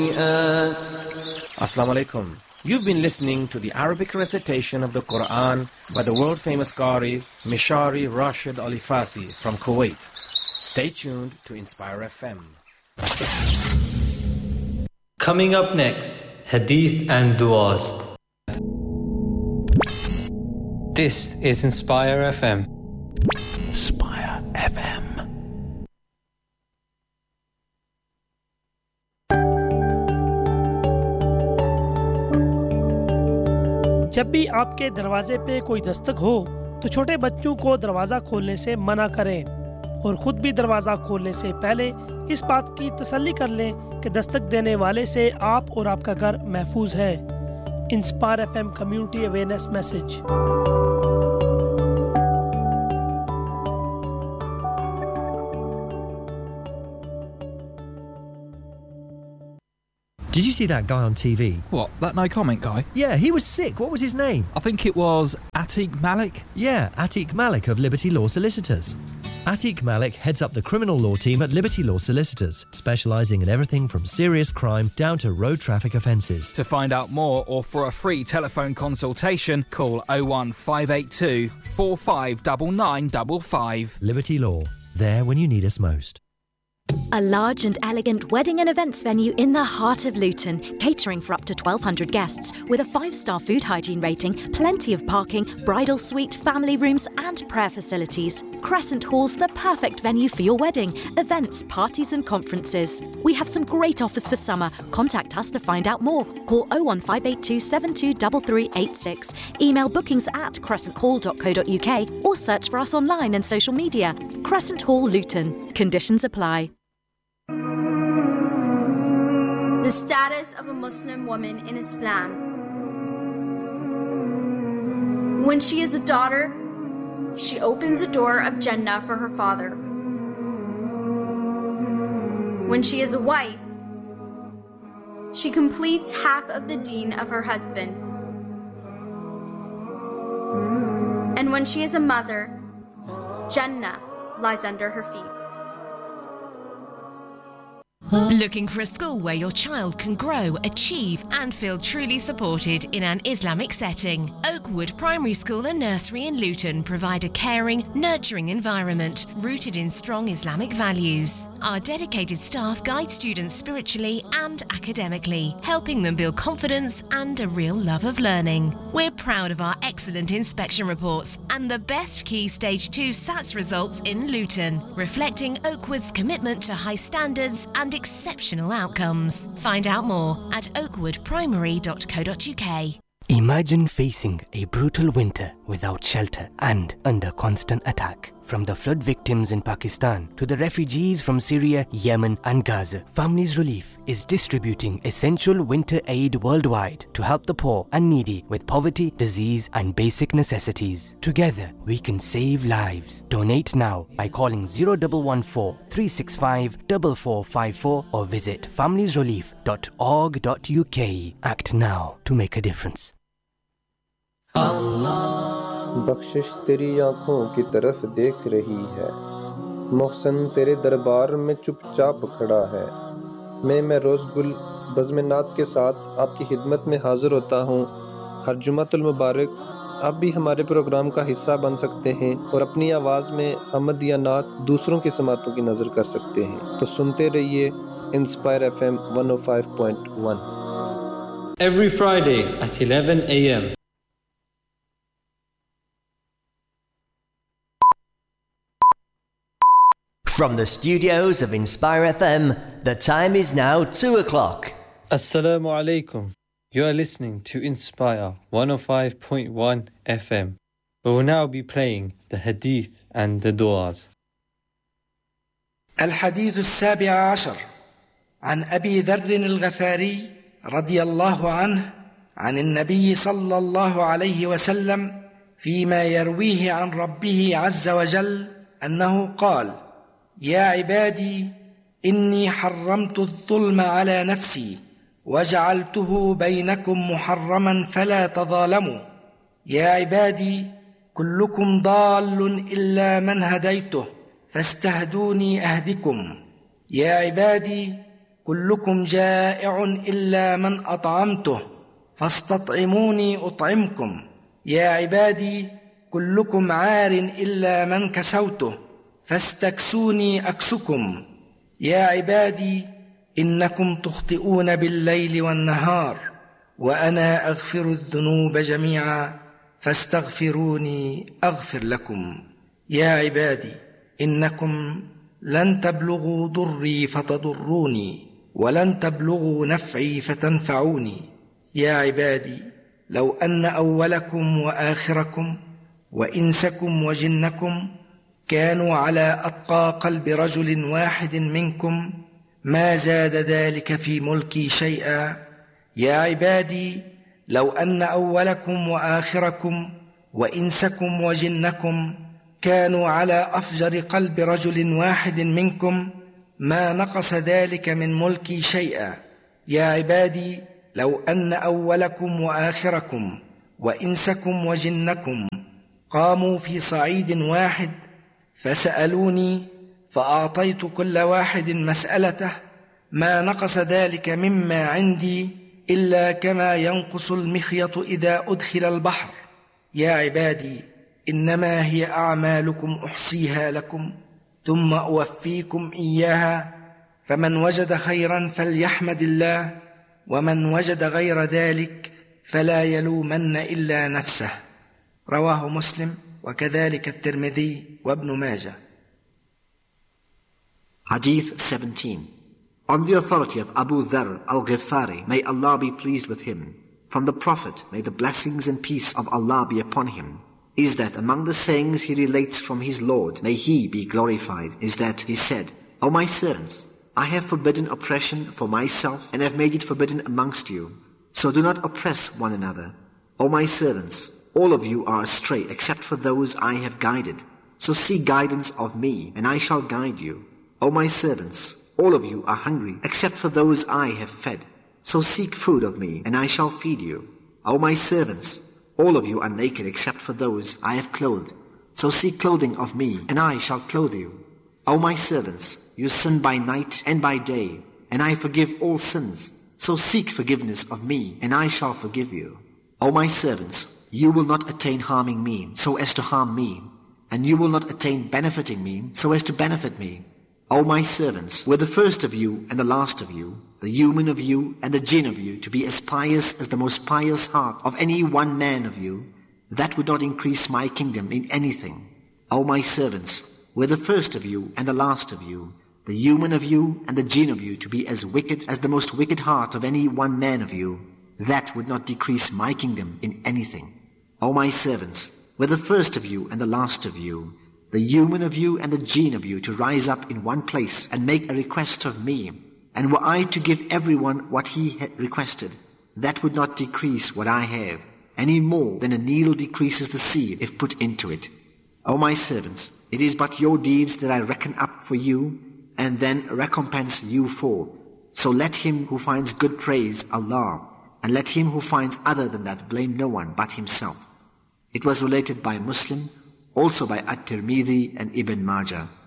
Assalamu alaikum. You've been listening to the Arabic recitation of the Quran by the world-famous Qari Mishari Rashid Alifasi from Kuwait. Stay tuned to Inspire FM. Coming up next, Hadith and Duas. This is Inspire FM. Inspire FM. जब भी आपके दरवाजे पे कोई दस्तक हो तो छोटे बच्चों को दरवाज़ा खोलने से मना करें और ख़ुद भी दरवाज़ा खोलने से पहले इस बात की तसल्ली कर लें कि दस्तक देने वाले से आप और आपका घर महफूज है। Inspire FM community awareness message. Did you see that guy on TV? What, that no comment guy? Yeah, he was sick. What was his name? I think it was Atiq Malik. Yeah, Atiq Malik of Liberty Law Solicitors. Atiq Malik heads up the criminal law team at Liberty Law Solicitors, specialising in everything from serious crime down to road traffic offences. To find out more or for a free telephone consultation, call 01582 459955. Liberty Law, there when you need us most. A large and elegant wedding and events venue in the heart of Luton, catering for up to 1,200 guests, with a 5-star food hygiene rating, plenty of parking, bridal suite, family rooms and prayer facilities. Crescent Hall's the perfect venue for your wedding, events, parties and conferences. We have some great offers for summer. Contact us to find out more. Call 01582 723386. Email bookings@crescenthall.co.uk or search for us online and social media. Crescent Hall, Luton. Conditions apply. The status of a Muslim woman in Islam. When she is a daughter, she opens a door of Jannah for her father. When she is a wife, she completes half of the deen of her husband. And when she is a mother, Jannah lies under her feet. Looking for a school where your child can grow, achieve and feel truly supported in an Islamic setting? Oakwood Primary School and Nursery in Luton provide a caring, nurturing environment rooted in strong Islamic values. Our dedicated staff guide students spiritually and academically, helping them build confidence and a real love of learning. We're proud of our excellent inspection reports and the best Key Stage 2 SATS results in Luton, reflecting Oakwood's commitment to high standards and exceptional outcomes. Find out more at oakwoodprimary.co.uk. Imagine facing a brutal winter without shelter and under constant attack. From the flood victims in Pakistan to the refugees from Syria, Yemen and Gaza, Families Relief is distributing essential winter aid worldwide to help the poor and needy with poverty, disease and basic necessities. Together, we can save lives. Donate now by calling 0114 365 4454 or visit familiesrelief.org.uk. Act now to make a difference. बख्शिश तेरी आँखों की तरफ देख रही है, मोहसन तेरे दरबार में चुपचाप खड़ा है। मैं रोज़ गुल बज़्म-ए-नात के साथ आपकी खिदमत में हाज़िर होता हूँ। हर जुमातुल मुबारक आप भी हमारे प्रोग्राम का हिस्सा बन सकते हैं और अपनी आवाज़ में हमद या नात दूसरों की समातों की नज़र कर सकते हैं। तो सुनते रहिए inspire FM 105.1 every Friday at 11 a.m. From the studios of Inspire FM, the time is now 2 o'clock. Assalamu alaikum. You are listening to Inspire 105.1 FM. We will now be playing the Hadith and the Duas. الحديث السابع عشر عن أبي ذر الغفاري رضي الله عنه عن النبي صلى الله عليه وسلم فيما يرويه عن ربه عز وجل أنه قال: يا عبادي إني حرمت الظلم على نفسي وجعلته بينكم محرما فلا تظالموا. يا عبادي كلكم ضال إلا من هديته فاستهدوني أهدكم. يا عبادي كلكم جائع إلا من أطعمته فاستطعموني أطعمكم يا عبادي كلكم عار إلا من كسوته فاستكسوني أكسكم يا عبادي إنكم تخطئون بالليل والنهار وأنا أغفر الذنوب جميعا فاستغفروني أغفر لكم يا عبادي إنكم لن تبلغوا ضري فتضروني ولن تبلغوا نفعي فتنفعوني يا عبادي لو أن أولكم وآخركم وإنسكم وجنكم كانوا على أتقى قلب رجل واحد منكم ما زاد ذلك في ملكي شيئا يا عبادي لو أن أولكم وآخركم وإنسكم وجنكم كانوا على أفجر قلب رجل واحد منكم ما نقص ذلك من ملكي شيئا يا عبادي لو أن أولكم وآخركم وإنسكم وجنكم قاموا في صعيد واحد فسألوني فأعطيت كل واحد مسألته ما نقص ذلك مما عندي إلا كما ينقص المخيط إذا أدخل البحر يا عبادي إنما هي أعمالكم أحصيها لكم ثم أوفيكم إياها فمن وجد خيرا فليحمد الله ومن وجد غير ذلك فلا يلومن إلا نفسه رواه مسلم وكذلك الترمذي وابن ماجه. Hadith 17. On the authority of Abu Dharr al-Ghifari, may Allah be pleased with him, from the Prophet, may the blessings and peace of Allah be upon him, is that among the sayings he relates from his Lord, may he be glorified, is that he said, O my servants, I have forbidden oppression for myself and have made it forbidden amongst you. So do not oppress one another. O my servants, all of you are astray except for those I have guided. So seek guidance of me and I shall guide you. O my servants, all of you are hungry except for those I have fed. So seek food of me and I shall feed you. O my servants, all of you are naked except for those I have clothed. So seek clothing of me and I shall clothe you. O my servants, you sin by night and by day, and I forgive all sins. So seek forgiveness of me, and I shall forgive you. O my servants, you will not attain harming me, so as to harm me, and you will not attain benefiting me, so as to benefit me. O my servants, were the first of you and the last of you, the human of you and the jinn of you, to be as pious as the most pious heart of any one man of you, that would not increase my kingdom in anything. O my servants, were the first of you and the last of you, the human of you and the jinn of you, to be as wicked as the most wicked heart of any one man of you, that would not decrease my kingdom in anything. O my servants, were the first of you and the last of you, the human of you and the jinn of you, to rise up in one place and make a request of me, and were I to give everyone what he had requested, that would not decrease what I have, any more than a needle decreases the sea if put into it. O my servants, it is but your deeds that I reckon up for you, and then recompense you for. So let him who finds good praise Allah, and let him who finds other than that blame no one but himself. It was related by Muslim, also by At-Tirmidhi and Ibn Majah.